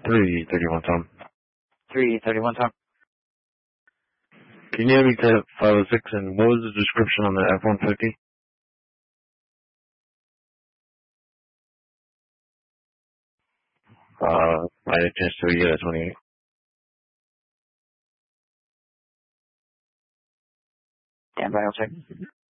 331 Tom. 331 Tom. Can you have me to 506, and what was the description on the F-150? I had a chance to get a 28. Stand by, I'll check.